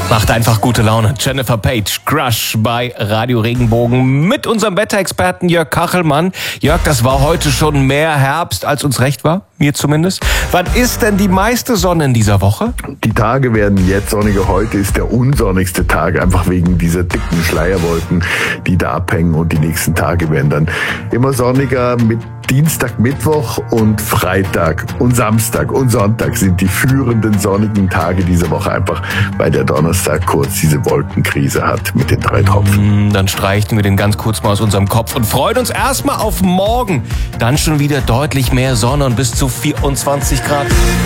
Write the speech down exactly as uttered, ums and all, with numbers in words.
Macht einfach gute Laune. Jennifer Page, Crush bei Radio Regenbogen mit unserem Wetterexperten Jörg Kachelmann. Jörg, das war heute schon mehr Herbst, als uns recht war. Mir zumindest. Wann ist denn die meiste Sonne in dieser Woche? Die Tage werden jetzt sonniger. Heute ist der unsonnigste Tag, einfach wegen dieser dicken Schleierwolken, die da abhängen. Und die nächsten Tage werden dann immer sonniger. Mit Dienstag, Mittwoch und Freitag und Samstag und Sonntag sind die führenden sonnigen Tage dieser Woche, einfach weil der Donnerstag kurz diese Wolkenkrise hat mit den drei Tropfen. Dann streichen wir den ganz kurz mal aus unserem Kopf und freuen uns erstmal auf morgen. Dann schon wieder deutlich mehr Sonne und bis zu vierundzwanzig Grad.